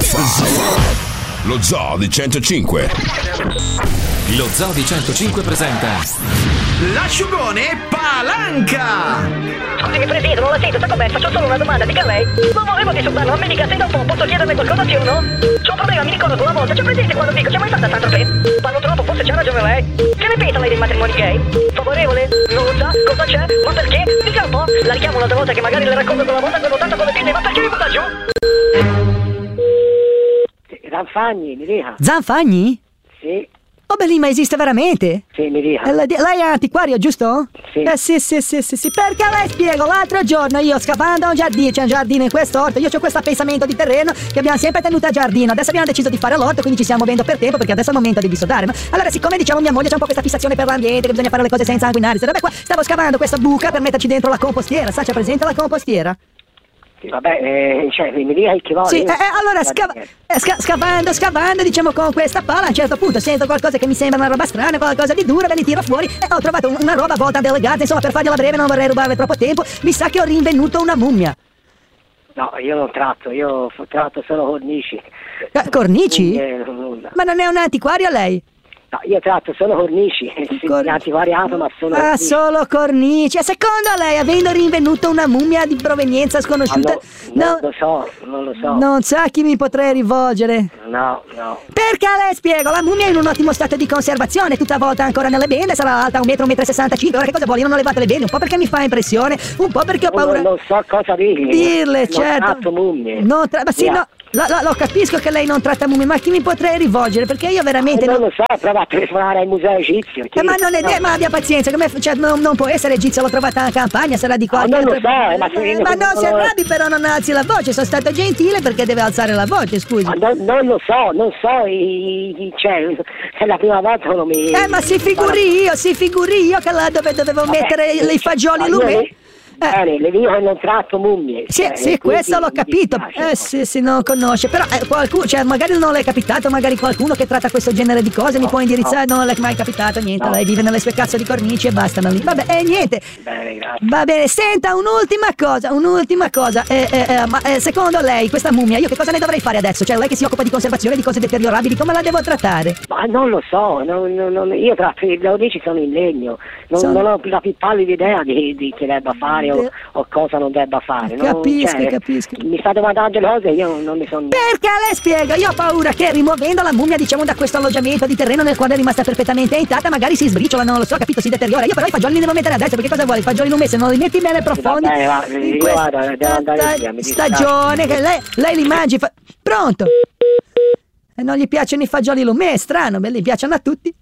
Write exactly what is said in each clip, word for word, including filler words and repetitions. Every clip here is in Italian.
Five. Lo Zoo di centocinque. Lo Zoo di centocinque presenta l'asciugone Palanca. Scusami Presidente, non la sento, sta com'è? Faccio solo una domanda, dica lei. Non volevo disturbarlo, mi dica se dopo posso chiederle qualcosa sì o no? C'ho un problema, mi ricordo una volta, c'è presente quando dico, c'è mai stata Saint-Tropez? Parlo troppo, forse c'ha ragione lei. Che ne pensa lei dei matrimoni gay? Favorevole? Non lo sa? Cosa c'è? Ma perché? Dica un po', la richiamo un'altra volta che magari le racconto quella volta che ho lottato con le pinne, ma perché mi butta giù? Zanfagni, mi dica. Zanfagni? Sì. Oh beh, lì, ma esiste veramente? Sì, mi dica. Eh, lei lei è antiquario, giusto? Sì. Eh sì, sì, sì, sì, sì. Perché lei spiego, l'altro giorno io scavando un giardino, c'è un giardino in quest'orto, io ho questo appesamento di terreno che abbiamo sempre tenuto a giardino. Adesso abbiamo deciso di fare l'orto, quindi ci stiamo muovendo per tempo, perché adesso è il momento di dissodare, no? Allora, siccome diciamo mia moglie c'ha un po' questa fissazione per l'ambiente, che bisogna fare le cose senza inquinare, se vabbè qua stavo scavando questa buca per metterci dentro la compostiera, sa, c'è presente la compostiera? Vabbè, eh, cioè, mi dica che vuole. Sì, eh, allora scava, eh, sca, scavando, scavando, diciamo con questa pala, a un certo punto sento qualcosa che mi sembra una roba strana, qualcosa di duro, me li tiro fuori e ho trovato un- una roba volta delegata, insomma, per fargliela breve, non vorrei rubarle troppo tempo, mi sa che ho rinvenuto una mummia. No, io non tratto, io f- tratto solo cornici. Eh, cornici? Eh, nulla. Ma non è un antiquario lei? No, io tratto solo cornici, sì, Cor- antiquariato, ma solo Ah, cornici. solo cornici. E secondo lei, avendo rinvenuto una mummia di provenienza Ma sconosciuta, no, no- non lo so, non lo so. non sa a chi mi potrei rivolgere? No, no. Perché le spiego, la mummia è in un ottimo stato di conservazione, tutta avvolta ancora nelle bende, sarà alta un metro, un metro e sessantacinque. Ora che cosa vuole? Io non ho levato le bende, un po' perché mi fa impressione, un po' perché ho paura. Non, non so cosa dirle. Dirle, non certo. tratto mummie. Non tra- ma sì, Via. no, lo, lo- lo capisco che lei non tratta mummie, ma a chi mi potrei rivolgere? Perché io veramente Eh, non non... lo so, prova a telefonare al museo egizio. Eh, ma non è no. de- ma abbia pazienza, come, cioè, non, non può essere egizio, l'ho trovata in campagna, sarà di qualche Ah, non lo altra- so, eh, ma se- Eh, ma non si non- arrabbi, però non alzi la voce, sono stato gentile perché deve alzare la voce, scusi. Ma non, non lo so, non so, i, i, cioè, è la prima volta che non mi... Eh, ma si figuri io, si figuri io che là dove dovevo Vabbè, mettere i fagioli ma io lumè. le- Bene, le dico che non tratto mummie. Sì, cioè, sì, quindi questo l'ho mi capito. dispiace. Eh sì, sì, non conosce. Però eh, qualcuno, cioè magari non le è capitato, magari qualcuno che tratta questo genere di cose mi può indirizzare. Non le è mai capitato, niente. No. Lei vive nelle sue cazzo di cornici e basta. Non lì. Vabbè, eh, niente. Bene, grazie. Va bene, senta, un'ultima cosa, un'ultima cosa. Eh, eh, eh, ma eh, secondo lei, questa mummia, io che cosa ne dovrei fare adesso? Cioè, lei che si occupa di conservazione di cose deteriorabili, come la devo trattare? Ma non lo so, non, non, non- io tratto i cornici sono in legno, non, Sono- non ho la più pallida idea di, di che debba fare o, De- o cosa non debba fare. non- Capisco, cioè, capisco. Mi sta domandando le cose e io non mi sono... Perché le spiego, io ho paura che rimuovendo la mummia, diciamo, da questo alloggiamento di terreno nel quale è rimasta perfettamente intatta, magari si sbriciola, non lo so, capito, si deteriora. Io però i fagioli li devo mettere adesso, perché cosa vuole? I fagioli lumè, se non li metti bene profondi. Vabbè, va, in io questa vado, devo andare sta- via, mi dispiace. stagione, che lei, lei li mangi. Fa- Pronto? E non gli piacciono i fagioli lumè, è strano, beh, gli piacciono a tutti.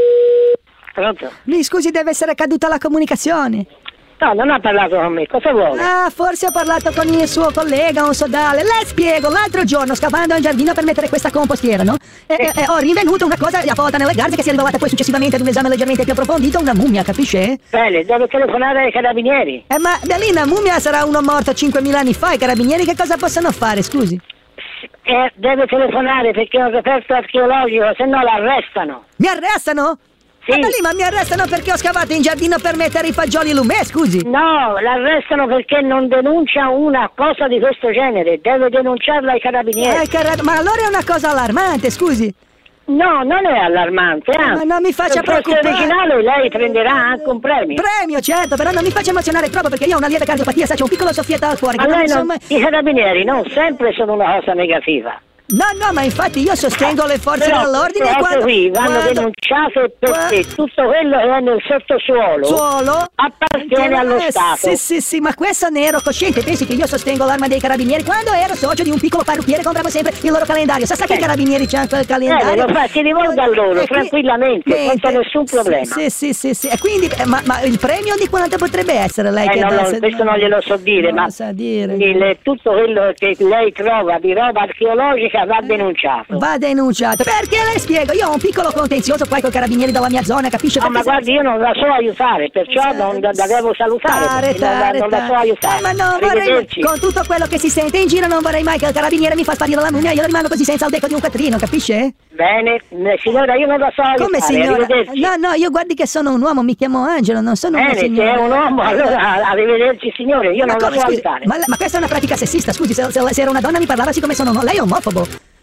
Pronto? Mi scusi, deve essere caduta la comunicazione. No, non ha parlato con me, cosa vuole? Ah, forse ho parlato con il suo collega, un sodale. Le spiego, l'altro giorno scavando in giardino per mettere questa compostiera, no? E, e- e ho rinvenuto una cosa avvolta nelle garze che si è rivelata poi successivamente ad un esame leggermente più approfondito, una mummia, capisce? Bene, devo telefonare ai carabinieri. Eh, ma da lì una mummia sarà uno morto cinquemila anni fa, i carabinieri che cosa possono fare, scusi? Eh, deve telefonare perché è un reperto archeologico, se no l'arrestano. Mi arrestano? Sì. Eh, ma lì, ma mi arrestano perché ho scavato in giardino per mettere i fagioli lumè, scusi? No, l'arrestano perché non denuncia una cosa di questo genere, deve denunciarla ai carabinieri. Eh, cara- ma allora è una cosa allarmante, scusi. No, non è allarmante, Ma anzi. non mi faccia Se fosse preoccupare. originale lei prenderà anche un premio. Premio, certo, però non mi faccia emozionare troppo perché io ho una lieve cardiopatia, sa, c'ho un piccolo soffietto al cuore. Ma che non lei mi non, son mai- i carabinieri non sempre sono una cosa negativa. No, no, ma infatti io sostengo le forze Però dell'ordine queste quando... qui vanno quando- denunciate perché Qua- tutto quello che è nel sottosuolo Suolo? appartiene allo Eh, Stato. Sì, sì, sì, ma questo ne ero cosciente. Pensi che io sostengo l'arma dei carabinieri? Quando ero socio di un piccolo parrucchiere compravo sempre il loro calendario. Sa, sa che i Eh. carabinieri c'hanno quel Eh, calendario? lo fa, si rivolga a loro, E qui- tranquillamente, senza nessun Sì, problema. Sì, sì, sì, sì. E quindi, eh, ma, ma il premio di quanto potrebbe essere lei? Eh, che no, no, adesso- questo non glielo so dire, non ma lo sa dire. il- tutto quello che lei trova di roba archeologica va denunciato. Va denunciato. Perché le spiego, io ho un piccolo contenzioso qua con i carabinieri della mia zona, capisce? No, Perché ma se- guardi, io non la so aiutare, perciò non la la devo salutare, Tare, perché non, la- tare, non la so tare. aiutare. Eh, ma non vorrei, Arrivederci. con tutto quello che si sente in giro non vorrei mai che il carabiniere mi fa sparire la mummia, io rimango così senza il becco di un quattrino, capisce? Bene, eh, signora, io non la so aiutare, Come signora? arrivederci. No, no, io guardi che sono un uomo, mi chiamo Angelo, non sono una Bene, se signora. è un uomo, allora arrivederci signore, io Ma non la come, so scusi, aiutare. ma, ma questa è una pratica sessista, scusi, se, se- se era una donna mi parlava siccome sono un... Lei è omofobo.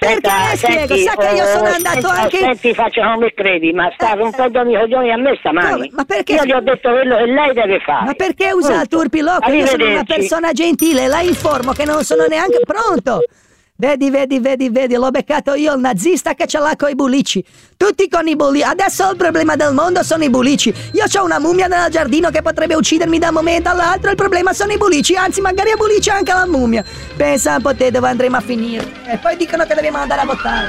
Perché le spiego? Sa che io sono andato anche... Senti, faccia come credi, ma sta rompendo i coglioni a me stamani. Ma perché? Io gli ho detto quello che lei deve fare. Ma perché usa il turpiloquio? Io sono una persona gentile, la informo che non sono neanche pronto. Vedi, vedi, vedi, vedi, l'ho beccato io, il nazista che ce l'ha coi bulici. Tutti con i bulici. Adesso il problema del mondo sono i bulici. Io ho una mummia nel giardino che potrebbe uccidermi da un momento all'altro. Il problema sono i bulici, anzi magari a bulici anche la mummia. Pensa un po' te dove andremo a finire. E poi dicono che dobbiamo andare a votare.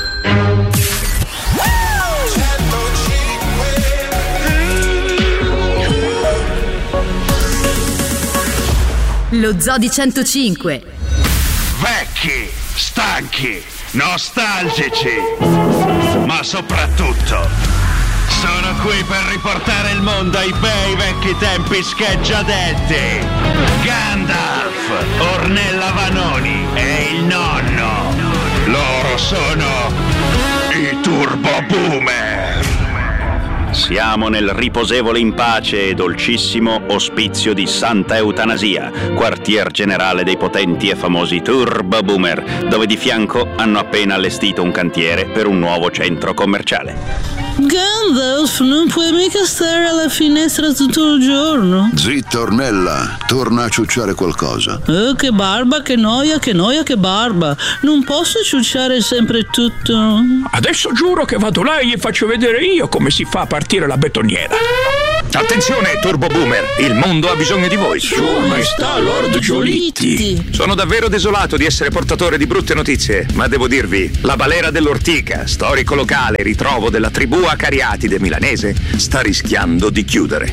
Lo Zoo di centocinque. Vecchi, stanchi, nostalgici, ma soprattutto sono qui per riportare il mondo ai bei vecchi tempi scheggiadetti. Gandalf, Ornella Vanoni e il nonno. Loro sono i Turbo Boomer. Siamo nel riposevole in pace e dolcissimo ospizio di Santa Eutanasia, quartier generale dei potenti e famosi Turbo Boomer, dove di fianco hanno appena allestito un cantiere per un nuovo centro commerciale. Gandalf, non puoi mica stare alla finestra tutto il giorno. Zitta Ornella, torna a ciucciare qualcosa. Oh, che barba, che noia, che noia, che barba. Non posso ciucciare sempre tutto. Adesso giuro che vado là e gli faccio vedere io come si fa a partire la betoniera. Attenzione, Turbo Boomer, il mondo ha bisogno di voi. Sua Maestà Lord Giolitti. Sono davvero desolato di essere portatore di brutte notizie, ma devo dirvi, la Balera dell'Ortica, storico locale ritrovo della tribù Acariatide milanese, sta rischiando di chiudere.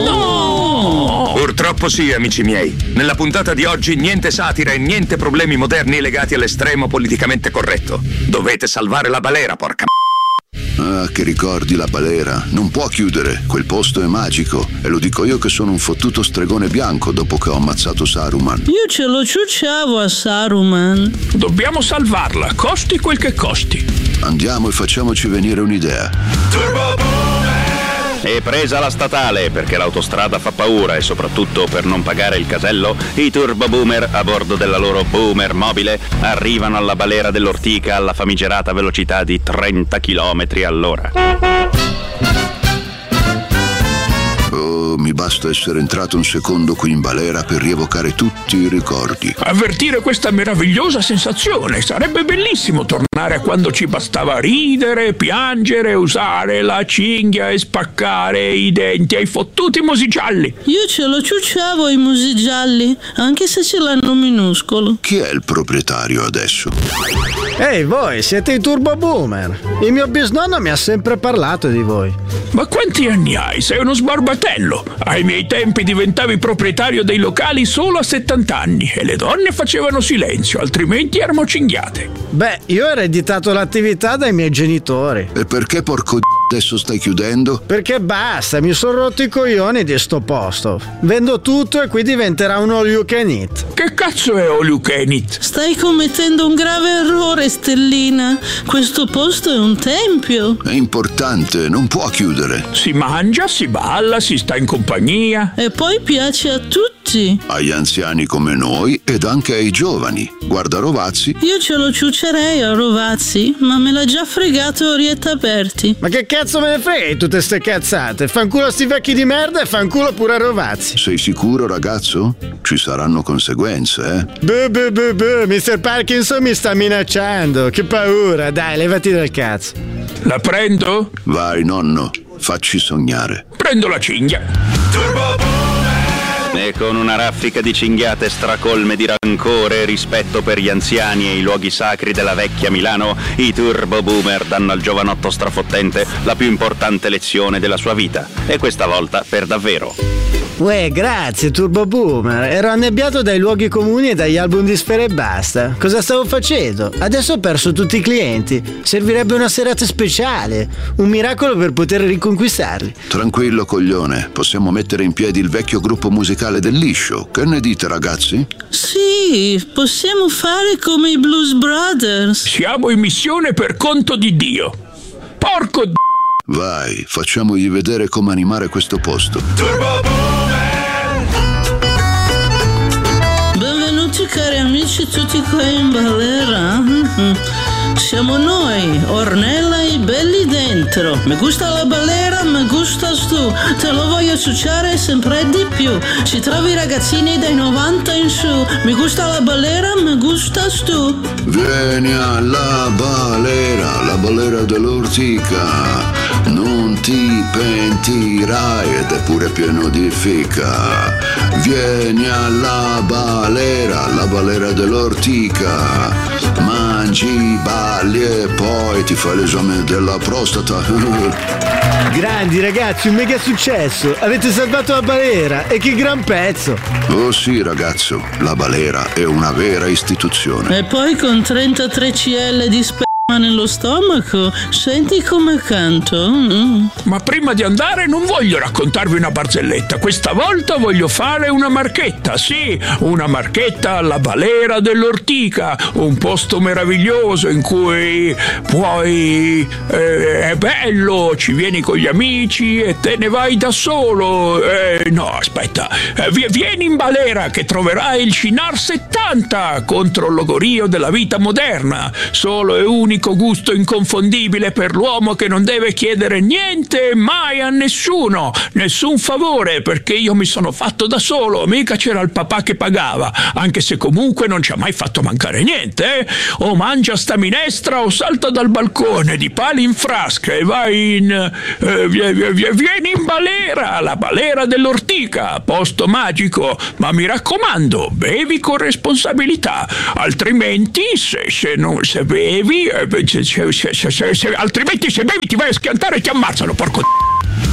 No! Purtroppo sì, amici miei. Nella puntata di oggi niente satira e niente problemi moderni legati all'estremo politicamente corretto. Dovete salvare la Balera, porca m***a. Ah, che ricordi la Balera. Non può chiudere, quel posto è magico. E lo dico io che sono un fottuto stregone bianco dopo che ho ammazzato Saruman. Io ce lo ciucciavo a Saruman. Dobbiamo salvarla, costi quel che costi. Andiamo e facciamoci venire un'idea. Turbo Boomer! E presa la statale, perché l'autostrada fa paura e soprattutto per non pagare il casello, i Turbo Boomer, a bordo della loro Boomer mobile, arrivano alla Balera dell'Ortica alla famigerata velocità di trenta chilometri all'ora. Oh, mi basta essere entrato un secondo qui in Balera per rievocare tutti i ricordi. Avvertire questa meravigliosa sensazione. Sarebbe bellissimo tornare a quando ci bastava ridere, piangere, usare la cinghia e spaccare i denti ai fottuti musi gialli. Io ce lo ciucciavo ai musi gialli, anche se ce l'hanno minuscolo. Chi è il proprietario adesso? Ehi, voi siete i Turbo Boomer. Il mio bisnonno mi ha sempre parlato di voi. Ma quanti anni hai? Sei uno sbarbatello. Ai miei tempi diventavi proprietario dei locali solo a settanta anni e le donne facevano silenzio, altrimenti erano cinghiate. Beh, io ho ereditato l'attività dai miei genitori. E perché porco d***o adesso stai chiudendo? Perché basta, mi sono rotto i coglioni di sto posto. Vendo tutto e qui diventerà un all you can eat. Che cazzo è all you can eat? Stai commettendo un grave errore, Stellina. Questo posto è un tempio. È importante, non può chiudere. Si mangia, si balla, si sta in compagnia. E poi piace a tutti. Agli anziani come noi ed anche ai giovani. Guarda Rovazzi. Io ce lo ciuccerei a Rovazzi, ma me l'ha già fregato Orietta Berti. Ma che cazzo me ne frega di tutte ste cazzate? Fanculo a sti vecchi di merda e fanculo pure a Rovazzi. Sei sicuro, ragazzo? Ci saranno conseguenze, eh? Buh, buh, buh, buh. mister Parkinson mi sta minacciando. Che paura, dai, levati dal cazzo. La prendo? Vai, nonno, facci sognare. Prendo la cinghia. Turbo Boomer! E con una raffica di cinghiate stracolme di rancore e rispetto per gli anziani e i luoghi sacri della vecchia Milano, i Turbo Boomer danno al giovanotto strafottente la più importante lezione della sua vita. E questa volta per davvero. Uè, grazie Turbo Boomer. Ero annebbiato dai luoghi comuni e dagli album di Sfera e Basta. Cosa stavo facendo? Adesso ho perso tutti i clienti. Servirebbe una serata speciale. Un miracolo per poter riconquistarli. Tranquillo, coglione. Possiamo mettere in piedi il vecchio gruppo musicale del liscio. Che ne dite, ragazzi? Sì, possiamo fare come i Blues Brothers. Siamo in missione per conto di Dio. Porco d***o. Vai, facciamogli vedere come animare questo posto. Turbo Boomer! Benvenuti cari amici tutti qua in Balera. Mm-hmm. siamo noi, Ornella e belli dentro. Mi gusta la balera, mi gustas tu. Te lo voglio ciucciare sempre di più. Si trovi ragazzini dai novanta in su. Mi gusta la balera, mi gustas tu. Vieni alla balera, la balera dell'ortica. Non ti pentirai ed è pure pieno di fica. Vieni alla balera, la balera dell'ortica. Mangi, balli e poi ti fai l'esame della prostata. Grandi ragazzi, un mega successo. Avete salvato la balera e che gran pezzo. Oh sì ragazzo, la balera è una vera istituzione. E poi con trentatré centilitri di sperma nello stomaco, senti come canto. Mm. Ma prima di andare non voglio raccontarvi una barzelletta. Questa volta voglio fare una marchetta. Sì, una marchetta alla balera dell'ortica. Un posto meraviglioso in cui puoi... Eh, è bello, ci vieni con gli amici e te ne vai da solo. Eh, no, aspetta. Eh, vieni in balera che troverai il Cynar settanta contro il logorio della vita moderna. Solo e unico gusto inconfondibile per l'uomo che non deve chiedere niente mai a nessuno, nessun favore, perché io mi sono fatto da solo, mica c'era il papà che pagava, anche se comunque non ci ha mai fatto mancare niente, eh? O mangia sta minestra o salta dal balcone di pali in frasca e vai in... Eh, vieni in balera, la balera dell'ortica, posto magico, ma mi raccomando, bevi con responsabilità, altrimenti se, se non se bevi... Se, se, se, se, se, altrimenti se bevi ti vai a schiantare e ti ammazzano, porco d***o.